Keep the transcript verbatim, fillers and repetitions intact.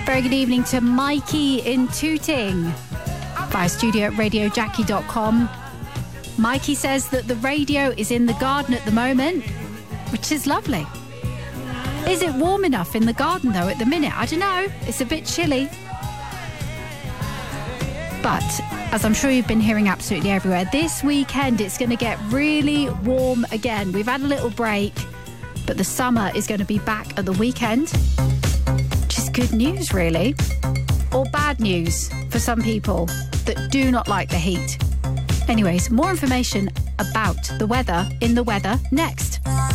Very good evening to Mikey in Tooting via studio at radio jackie dot com. Mikey says that the radio is in the garden at the moment, which is lovely. Is it warm enough in the garden though at the minute? I don't know. It's a bit chilly. But as I'm sure you've been hearing absolutely everywhere, this weekend it's going to get really warm again. We've had a little break, but the summer is going to be back at the weekend, which is good news, really. Or bad news for some people that do not like the heat. Anyways, more information about the weather in the weather next.